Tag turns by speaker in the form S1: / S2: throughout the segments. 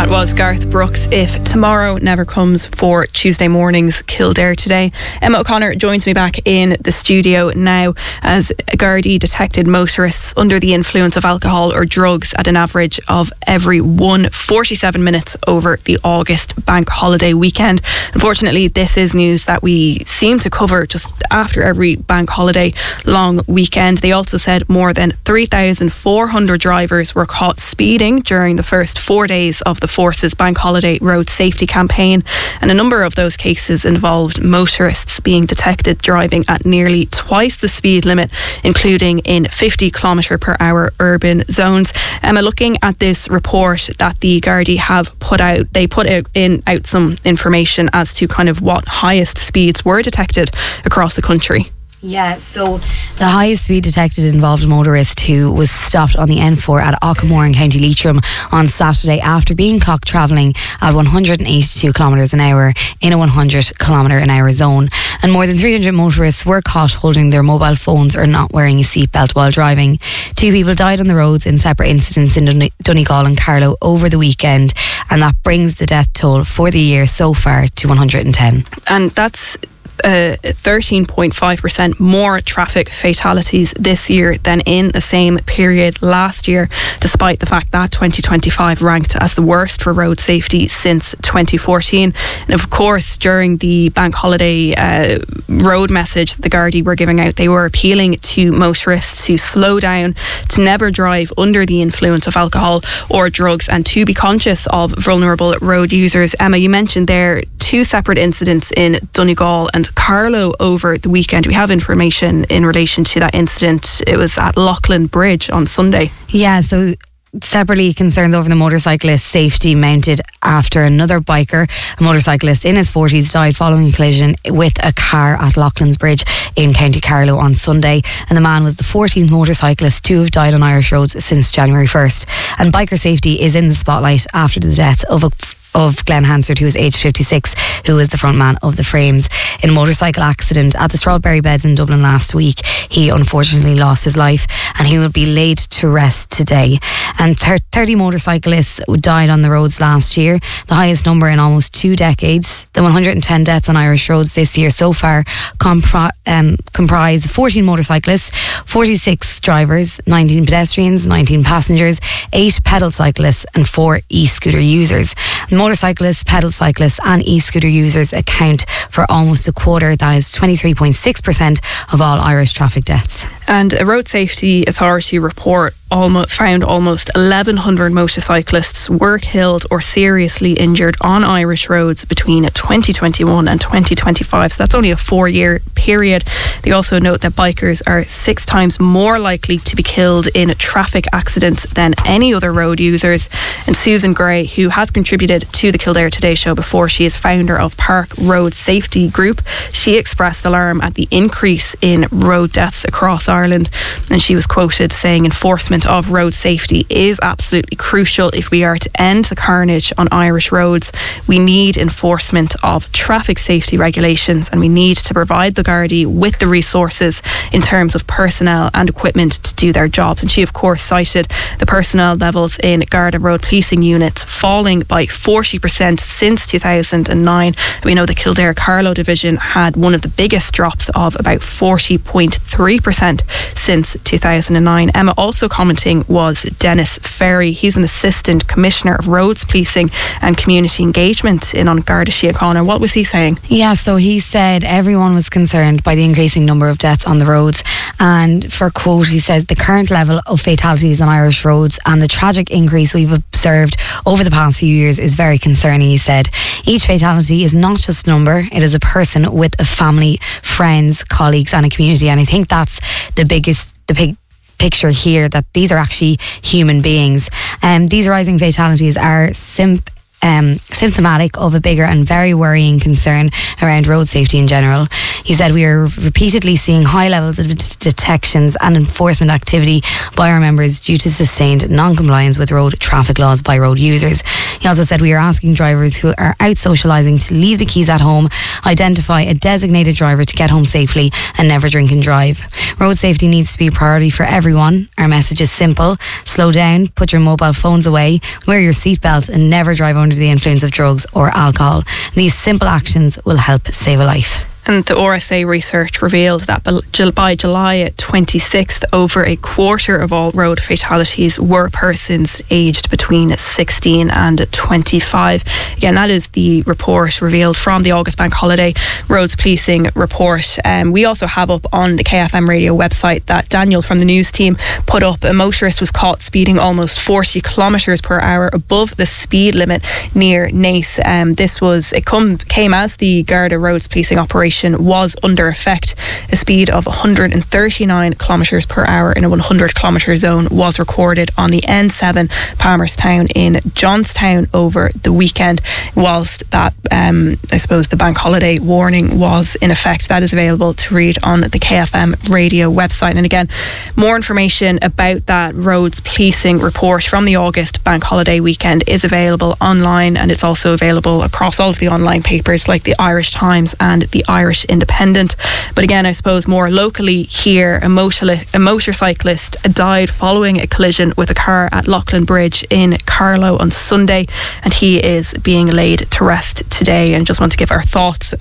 S1: That was Garth Brooks, If Tomorrow Never Comes, for Tuesday morning's Kildare Today. Emma O'Connor joins me back in the studio now as Gardaí detected motorists under the influence of alcohol or drugs at an average of every 147 minutes over the August bank holiday weekend. Unfortunately, this is news that we seem to cover just after every bank holiday long weekend. They also said more than 3,400 drivers were caught speeding during the first 4 days of the Force's bank holiday road safety campaign, and a number of those cases involved motorists being detected driving at nearly twice the speed limit, including in 50km/h urban zones. Emma, looking at this report that the Gardaí have put out, they put out some information as to kind of what highest speeds were detected across the country.
S2: Yeah, so the highest speed detected involved a motorist who was stopped on the N4 at Auchamore in County Leitrim on Saturday after being clocked travelling at 182km/h in a 100km/h zone. And more than 300 motorists were caught holding their mobile phones or not wearing a seatbelt while driving. 2 people died on the roads in separate incidents in Donegal and Carlow over the weekend, and that brings the death toll for the year so far to 110.
S1: And that's 13.5% more traffic fatalities this year than in the same period last year, despite the fact that 2025 ranked as the worst for road safety since 2014. And of course, during the bank holiday road message the Gardaí were giving out, they were appealing to motorists to slow down, to never drive under the influence of alcohol or drugs, and to be conscious of vulnerable road users. Emma, you mentioned there 2 separate incidents in Donegal and Carlow over the weekend. We have information in relation to that incident. It was at Loughlin Bridge on Sunday.
S2: Yeah, so separately, concerns over the motorcyclist's safety mounted after another biker, a motorcyclist in his 40s, died following a collision with a car at Loughlin's Bridge in County Carlow on Sunday. And the man was the 14th motorcyclist to have died on Irish roads since January 1st. And biker safety is in the spotlight after the death of Glenn Hansard, who was aged 56, who was the front man of the Frames. In a motorcycle accident at the Strawberry Beds in Dublin last week, he unfortunately lost his life, and he will be laid to rest today. And 30 motorcyclists died on the roads last year, the highest number in almost 2 decades. The 110 deaths on Irish roads this year so far comprise 14 motorcyclists, 46 drivers, 19 pedestrians, 19 passengers, 8 pedal cyclists and 4 e-scooter users. Motorcyclists, pedal cyclists and e-scooter users account for almost a quarter, that is 23.6% of all Irish traffic deaths.
S1: And a Road Safety Authority report found almost 1,100 motorcyclists were killed or seriously injured on Irish roads between 2021 and 2025. So that's only a 4-year period. They also note that bikers are 6 times more likely to be killed in traffic accidents than any other road users. And Susan Gray, who has contributed to the Kildare Today show before, she is founder of Park Road Safety Group. She expressed alarm at the increase in road deaths across Ireland, and she was quoted saying enforcement of road safety is absolutely crucial if we are to end the carnage on Irish roads. We need enforcement of traffic safety regulations, and we need to provide the Gardaí with the resources in terms of personnel and equipment to do their jobs. And she of course cited the personnel levels in Garda road policing units falling by 40% since 2009. We know the Kildare Carlow division had one of the biggest drops of about 40.3% since 2009. Emma, also commenting was Dennis Ferry. He's an Assistant Commissioner of Roads Policing and Community Engagement in An Garda Síochána. What was he saying?
S2: Yeah, so he said everyone was concerned by the increasing number of deaths on the roads, and for quote, he says the current level of fatalities on Irish roads and the tragic increase we've observed over the past few years is very concerning. He said each fatality is not just a number, it is a person with a family, friends, colleagues and a community. And I think that's the big picture here, that these are actually human beings. These rising fatalities are symptomatic of a bigger and very worrying concern around road safety in general. He said we are repeatedly seeing high levels of detections and enforcement activity by our members due to sustained non-compliance with road traffic laws by road users. He also said, we are asking drivers who are out socialising to leave the keys at home, identify a designated driver to get home safely, and never drink and drive. Road safety needs to be a priority for everyone. Our message is simple: slow down, put your mobile phones away, wear your seatbelt, and never drive under the influence of drugs or alcohol. These simple actions will help save a life.
S1: And the RSA research revealed that by July 26th, over a quarter of all road fatalities were persons aged between 16 and 25. Again, that is the report revealed from the August Bank Holiday Roads Policing report. We also have up on the KFM radio website that Daniel from the news team put up. A motorist was caught speeding almost 40 kilometres per hour above the speed limit near Naas. Came as the Garda Roads Policing operation was under effect. A speed of 139 kilometres per hour in a 100 kilometre zone was recorded on the N7 Palmerstown in Johnstown over the weekend, whilst that the bank holiday warning was in effect. That is available to read on the KFM radio website. And again, more information about that roads policing report from the August bank holiday weekend is available online, and it's also available across all of the online papers like the Irish Times and the Irish Independent. But again, I suppose more locally here, a motorcyclist died following a collision with a car at Loughlin Bridge in Carlow on Sunday, and he is being laid to rest today. And just want to give our thoughts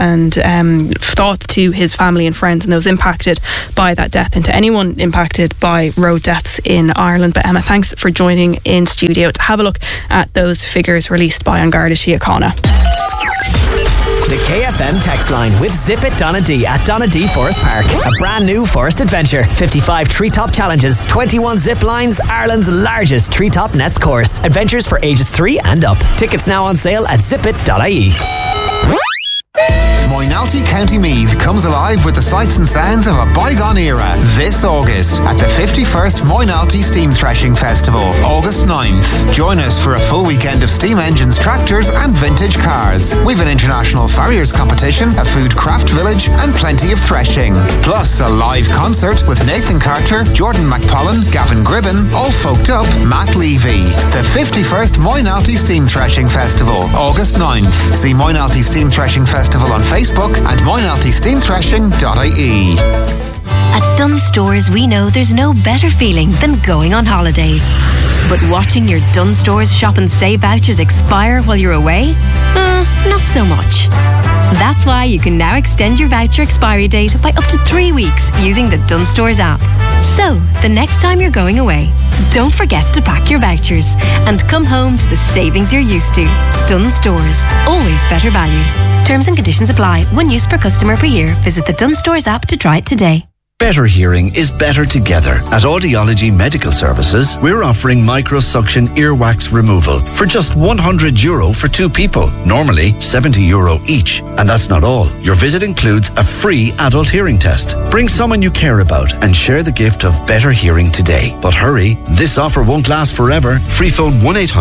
S1: to his family and friends and those impacted by that death, and to anyone impacted by road deaths in Ireland. But Emma, thanks for joining in studio to have a look at those figures released by An Garda Síochána.
S3: The KFM text line with Zip It Donadee at Donadee Forest Park. A brand new forest adventure. 55 treetop challenges, 21 zip lines, Ireland's largest treetop nets course. Adventures for ages 3 and up. Tickets now on sale at zipit.ie.
S4: Moynalty County Meath comes alive with the sights and sounds of a bygone era this August at the 51st Moynalty Steam Threshing Festival, August 9th. Join us for a full weekend of steam engines, tractors and vintage cars. We've an international farriers competition, a food craft village and plenty of threshing. Plus a live concert with Nathan Carter, Jordan McPollen, Gavin Gribben, all folked up, Matt Levy. The 51st Moynalty Steam Threshing Festival, August 9th. See Moynalty Steam Threshing Festival on Facebook and moynaltysteamthreshing.ie.
S5: At Dunnes Stores, we know there's no better feeling than going on holidays. But watching your Dunnes Stores shop and save vouchers expire while you're away? Not so much. That's why you can now extend your voucher expiry date by up to 3 weeks using the Dunnes Stores app. So, the next time you're going away, don't forget to pack your vouchers and come home to the savings you're used to. Dunnes Stores, always better value. Terms and conditions apply. 1 use per customer per year. Visit the Dunnes Stores app to try it today.
S6: Better hearing is better together. At Audiology Medical Services, we're offering microsuction earwax removal for just €100 for 2 people. Normally €70 each. And that's not all. Your visit includes a free adult hearing test. Bring someone you care about and share the gift of better hearing today. But hurry, this offer won't last forever. Free phone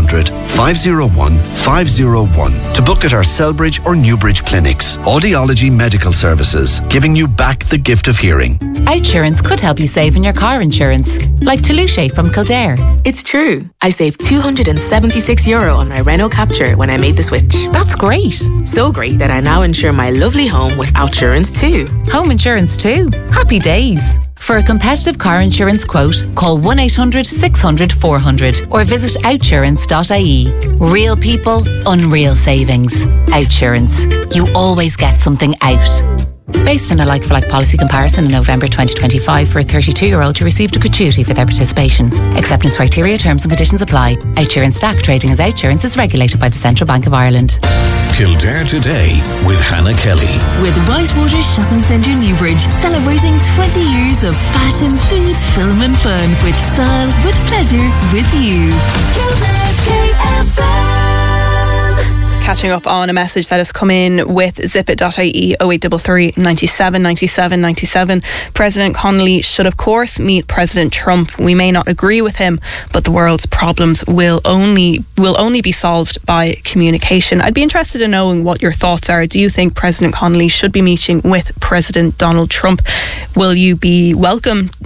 S6: 1-800-501-501 to book at our Selbridge or Newbridge clinics. Audiology Medical Services, giving you back the gift of hearing.
S7: Outsurance could help you save in your car insurance, like Toulouse from Kildare.
S8: It's true. I saved €276 on my Renault Capture when I made the switch.
S7: That's great.
S8: So great that I now insure my lovely home with Outsurance too.
S7: Home insurance too. Happy days. For a competitive car insurance quote, call 1-800-600-400 or visit outsurance.ie. Real people, unreal savings. Outsurance. You always get something out. Based on a like-for-like policy comparison in November 2025 for a 32-year-old who received a gratuity for their participation. Acceptance criteria, terms and conditions apply. Outsurance Stack trading as Outsurance is regulated by the Central Bank of Ireland.
S9: Kildare Today with Hannah Kelly.
S10: With Whitewater Shopping Centre Newbridge, celebrating 20 years of fashion, food, film and fun. With style, with pleasure, with you. Kildare's KFM.
S1: Catching up on a message that has come in with zipit.ie 0833 97 97 97. President Connolly should of course meet President Trump. We may not agree with him, but the world's problems will only be solved by communication. I'd be interested in knowing what your thoughts are. Do you think President Connolly should be meeting with President Donald Trump? Will you be welcome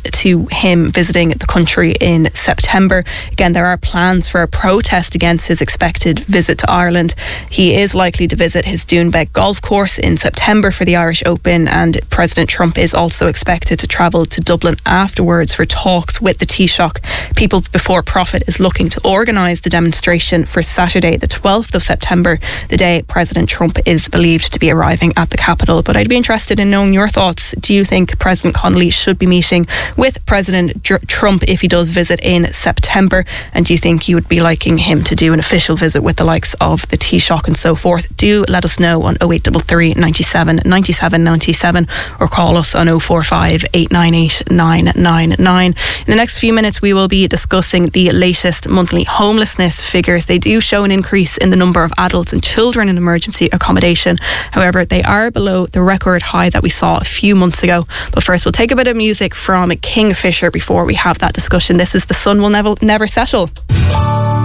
S1: to him visiting the country in September. Again, there are plans for a protest against his expected visit to Ireland. He is likely to visit his Doonbeg golf course in September for the Irish Open, and President Trump is also expected to travel to Dublin afterwards for talks with the Taoiseach. People Before Profit is looking to organise the demonstration for Saturday the 12th of September, the day President Trump is believed to be arriving at the capital. But I'd be interested in knowing your thoughts. Do you think President Connolly should be meeting with President Trump if he does visit in September? And do you think you would be liking him to do an official visit with the likes of the Taoiseach and so forth? Do let us know on 0833 97 97 97 or call us on 045 898 999. In the next few minutes we will be discussing the latest monthly homelessness figures. They do show an increase in the number of adults and children in emergency accommodation. However, they are below the record high that we saw a few months ago. But first we'll take a bit of music from Kingfisher before we have that discussion. This is The Sun Will Never Settle.